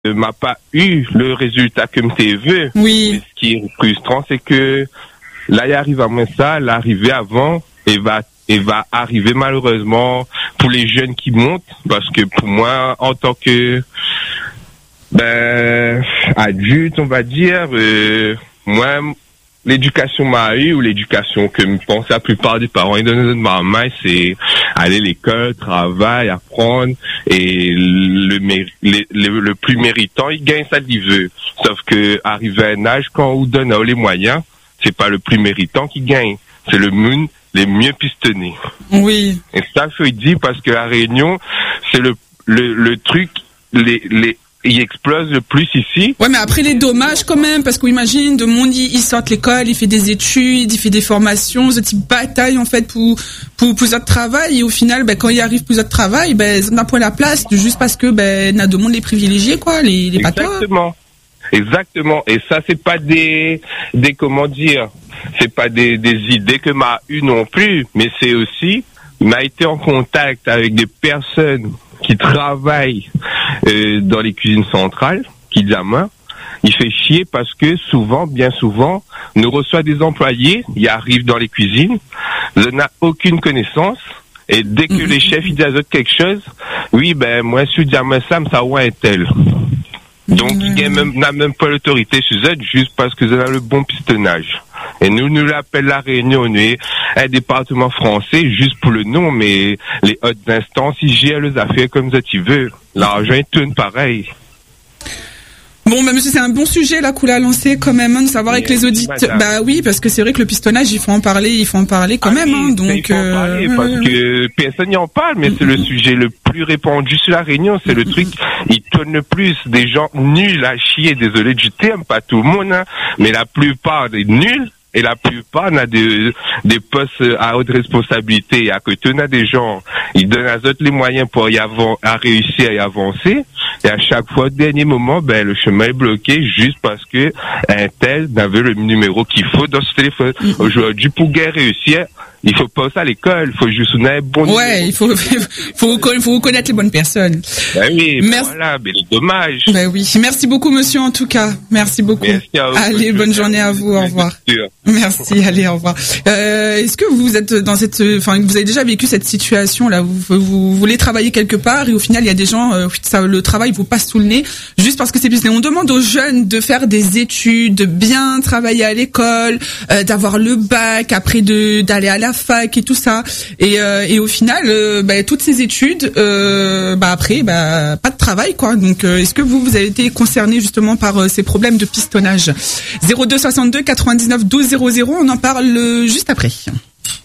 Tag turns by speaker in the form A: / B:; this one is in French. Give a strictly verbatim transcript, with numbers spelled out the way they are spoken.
A: ne m'a pas eu le résultat que m'était vu.
B: Oui.
A: Mais ce qui est frustrant, c'est que là, il arrive à moi ça, l'arrivée avant, et va, et va arriver malheureusement pour les jeunes qui montent, parce que pour moi, en tant que, ben, adulte, on va dire, euh, moi, l'éducation m'a eu, ou l'éducation que me pense la plupart des parents ils donnent de ma main, c'est aller à l'école, travail, apprendre, et le, le, le, le plus méritant, il gagne ça qu'il veut. Sauf que, arrivé à un âge, quand on donne les moyens, c'est pas le plus méritant qui gagne, c'est le mieux, les mieux pistonnés.
B: Oui.
A: Et ça, je dis parce que à Réunion, c'est le, le, le truc, les, les, il explose le plus ici.
B: Ouais, mais après les dommages quand même, parce qu'imagine, de monde, il, il sort de l'école, il fait des études, il fait des formations, ce type bataille en fait pour pour plus de travail, et au final, ben quand il arrive plus de travail, ben ça n'a pas la place, juste parce que ben n'a de monde les privilégiés quoi, les les patois.
A: Exactement, exactement. Et ça, c'est pas des des comment dire, c'est pas des des idées que m'a eu non plus, mais c'est aussi m'a été en contact avec des personnes qui travaillent euh, dans les cuisines centrales, qui disent à moi, il fait chier parce que souvent, bien souvent, nous reçoit des employés, ils arrivent dans les cuisines, ils n'ont aucune connaissance, et dès que les chefs ils disent à eux quelque chose, oui, ben moi, je suis dit à moi, ça, ça ouais un tel. Donc, il n'a même, même pas l'autorité sur eux, juste parce que ont le bon pistonnage. Et nous, nous l'appelons la Réunion, on est un département français, juste pour le nom, mais les hautes instances, ils gèrent les affaires comme ça, tu veux. L'argent, il tourne pareil.
B: Bon, bah, monsieur, c'est un bon sujet, là, qu'on a lancé, quand même, hein, de savoir avec les auditeurs. Bah oui, parce que c'est vrai que le pistonnage, il faut en parler, il faut en parler quand ah même, oui, hein, donc.
A: Il faut en parler, euh... parce que personne n'y en parle, mais c'est le sujet le plus répandu sur la Réunion, c'est le truc, il tourne le plus. Des gens nuls à chier, désolé du terme, pas tout le monde, hein, mais la plupart des nuls, et la plupart, on a des, des postes à haute responsabilité. Et à côté, on a des gens, ils donnent à eux les moyens pour y avoir, à réussir à y avancer. Et à chaque fois, au dernier moment, ben, le chemin est bloqué juste parce que un tel n'avait le numéro qu'il faut dans ce téléphone. Mm-hmm. Aujourd'hui, pour bien réussir, il faut pas ça à l'école, il faut juste un bon numéro.
B: Ouais, il faut, faut, faut connaître les bonnes personnes.
A: Ben oui,
B: Merci.
A: Voilà, mais c'est dommage.
B: Ben oui. Merci beaucoup, monsieur, en tout cas. Merci beaucoup.
A: Merci à vous.
B: Allez, bonne journée à vous. Au revoir. Merci. Allez, au revoir. Euh, est-ce que vous êtes dans cette, enfin, vous avez déjà vécu cette situation là, vous, vous, vous voulez travailler quelque part et au final, il y a des gens, euh, ça, le travail vous passe sous le nez juste parce que c'est business. On demande aux jeunes de faire des études, de bien travailler à l'école, euh, d'avoir le bac, après de, d'aller à la fac et tout ça, et, euh, et au final euh, bah, toutes ces études euh, bah après bah pas de travail quoi. Donc euh, est-ce que vous vous avez été concerné justement par euh, ces problèmes de pistonnage? Zéro deux soixante-deux quatre-vingt-dix-neuf douze zéro zéro, on en parle euh, juste après.